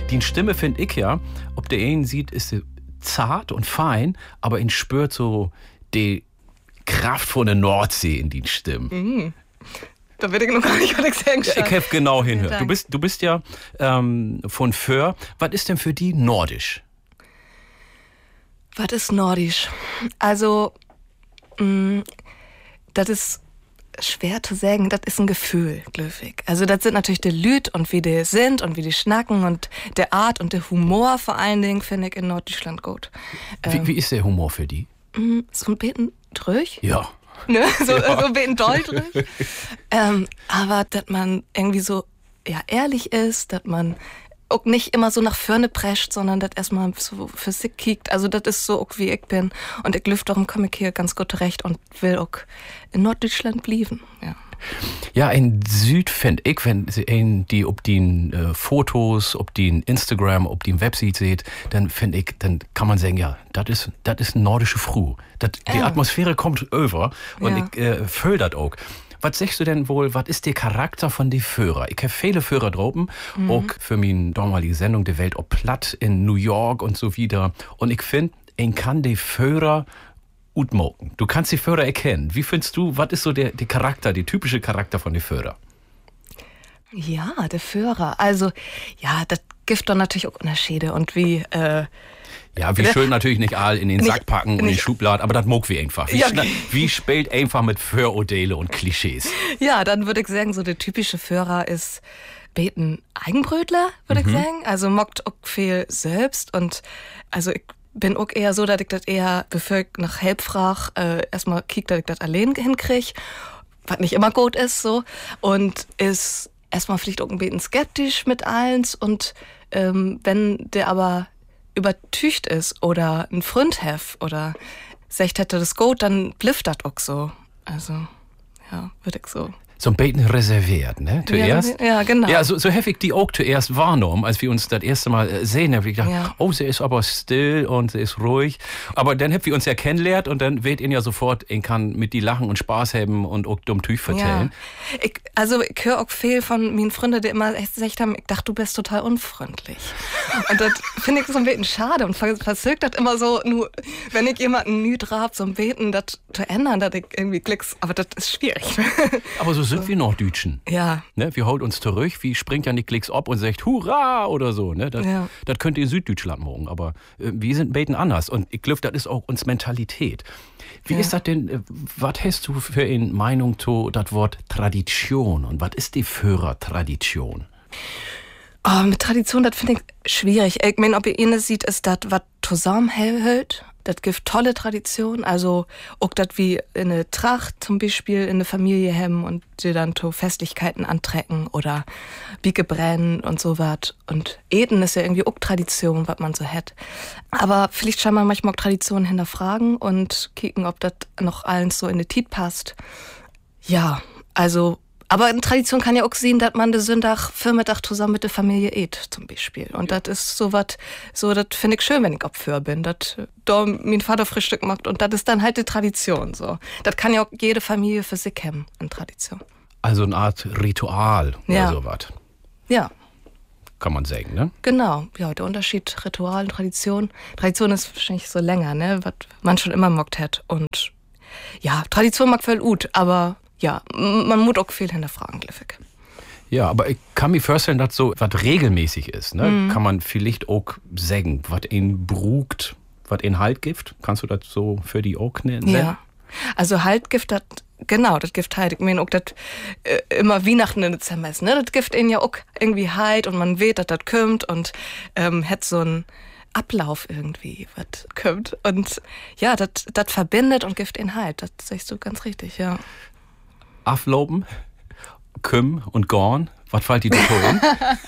Die Stimme finde ich ja, ob der einen sieht, ist sie zart und fein, aber ihn spürt so die Kraft von der Nordsee in die Stimmen. Da will ich noch gar nicht, was ich sagen Ja, ich habe genau hinhört. Du bist ja von Föhr. Was ist denn für die nordisch? Was ist nordisch? Also, das ist schwer zu sagen, das ist ein Gefühl, glücklich. Also das sind natürlich die Lüd und wie die sind und wie die schnacken und der Art und der Humor vor allen Dingen finde ich in Norddeutschland gut. Wie ist der Humor für die? So ein bisschen drüch. Ja. Ne? So ein bisschen doll drüch. Aber dass man irgendwie so ehrlich ist, dass man auch nicht immer so nach vorne prescht, sondern das erstmal so für sich kiekt. Also das ist so auch wie ich bin. Und ich lüft darum komme ich hier ganz gut zurecht und will auch in Norddeutschland bleiben. Ja. Ja, in Süd fänd ich, wenn die ob die Fotos, ob die Instagram, ob die Website seht, dann dann kann man sagen, ja, das ist eine nordische Früh. Die Atmosphäre kommt over und ich fühl das auch. Was sagst du denn wohl, was ist der Charakter von den Führer? Ich habe viele Führer droben, auch für meine damalige Sendung Der Welt ob Platt in New York und so wieder. Und ich finde, ich kann die Führer gut moken. Du kannst die Führer erkennen. Wie findest du, was ist so der Charakter, der typische Charakter von den Führer? Ja, der Führer. Also, ja, das gibt doch natürlich auch Unterschiede und wie... Ja, wie schön natürlich nicht all in den Sack packen und in die Schublade, aber das mag wir einfach. Wie spielt einfach mit Vorurteile und Klischees? Ja, dann würde ich sagen, so der typische Führer ist beten Eigenbrötler, würde ich sagen. Also mockt auch viel selbst und also ich bin auch eher so, dass ich das eher befürgt nach Help frag, erstmal kiek, dass ich das allein hinkrieg, was nicht immer gut ist, so. Und ist erstmal vielleicht auch ein bisschen skeptisch mit eins und wenn der aber übertücht ist oder ein Freund hef oder sagt hätte das gut, dann blifft das auch so. Also, ja, würde ich so. So ein bisschen reserviert, ne? Zuerst. Ja, genau. Ja, so heftig die auch zuerst wahrgenommen, als wir uns das erste Mal sehen. Da hab ich gedacht, oh, sie ist aber still und sie ist ruhig. Aber dann habt wir uns ja kennengelernt und dann weht ihn ja sofort, ich kann mit die lachen und Spaß haben und auch dumm Tüch vertellen. Ja. Ich höre auch viel von meinen Freunden, die immer echt gesagt haben, ich dachte, du bist total unfreundlich. Und das finde ich so ein bisschen schade und verzögert das immer so, nur wenn ich jemanden nüt hab, so ein Beten, das zu ändern, dass ich irgendwie klicks, aber das ist schwierig. Aber so sind wir Norddeutschen. Ja. Ne, wir holt uns zurück, wie springt ja nicht Klicks ab und sagt Hurra oder so. Ne? Das könnt ihr in Süddeutschland morgen, aber wir sind ein bisschen anders. Und ich glaube, das ist auch uns Mentalität. Wie ist das denn, was hast du für eine Meinung zu das Wort Tradition und was ist die Führertradition? Oh, mit Tradition, das finde ich schwierig. Ich meine, ob ihr eines sieht, ist das, was zusammenhält. Das gibt tolle Tradition. Also auch das wie in eine Tracht zum Beispiel in eine Familie hemmen und sie dann zu Festlichkeiten antrecken oder Bieke brennen und so was. Und Eden ist ja irgendwie auch Tradition, was man so hat. Aber vielleicht schon mal manchmal auch Traditionen hinterfragen und kicken, ob das noch allen so in die Tit passt. Ja, also aber eine Tradition kann ja auch sehen, dass man den Sonntag, Vormittag zusammen mit der Familie isst, zum Beispiel. Und das ist so was, das finde ich schön, wenn ich Opfer bin, dass da mein Vater Frühstück macht und das ist dann halt die Tradition, so. Das kann ja auch jede Familie für sich haben, eine Tradition. Also eine Art Ritual oder sowas. Ja. Kann man sagen, ne? Genau, ja, der Unterschied Ritual und Tradition. Tradition ist wahrscheinlich so länger, ne, was man schon immer mockt hat. Und ja, Tradition mag voll gut, aber ja, man muss auch viel hinterfragen, Gliffick. Ja, aber ich kann mir vorstellen, dass so was regelmäßig ist, ne? Kann man vielleicht auch sagen, was ihn brugt, was ihn Halt gibt. Kannst du das so für die auch nennen? Ja, also Halt gibt das, genau, das gibt Halt. Ich meine auch das immer Weihnachten in Dezember ist, ne? Das gibt ihnen ja auch irgendwie Halt und man weiß, dass das kommt und hat so ein Ablauf irgendwie, was kommt. Und ja, das verbindet und gibt ihnen Halt. Das sagst du ganz richtig, ja. Afloben, Küm und Gorn, was fällt dir da hin?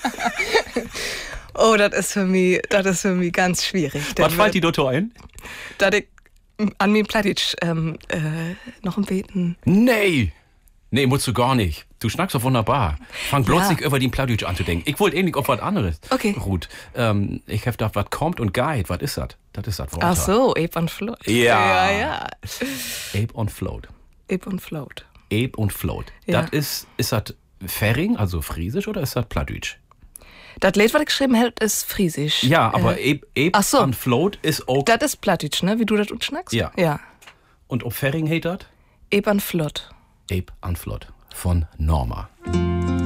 Oh, das ist für mich ganz schwierig. Was fällt dir da ein? Dass ich an mir Plattitsch noch ein Beten. Nee, musst du gar nicht. Du schnackst doch wunderbar. Fang bloß nicht über den Plattdeutsch an zu denken. Ich wollte ähnlich auf was anderes. Okay. Ruth, ich hab gedacht, was kommt und geht, was ist das? Das ist das Wort. Ach so, Ape und Float. Ja. Ape und Float. Ape und Float. Ape und Float. Ja. Das ist das Färing, also Friesisch, oder ist das Plattdeutsch? Das Lied, was ich geschrieben habe, ist Friesisch. Ja, aber Ach so. an Float ist auch... Das ist Plattdeutsch, ne? Wie du das schnackst? Ja. Ja. Und ob Ferring heet das? Eb an Flott. Ape an Flott von Norma.